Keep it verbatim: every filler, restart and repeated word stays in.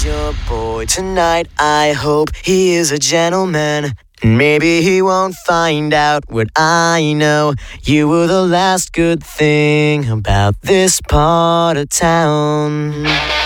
is your boy tonight. I hope he is a gentleman. And maybe he won't find out what I know. You were the last good thing about this part of town.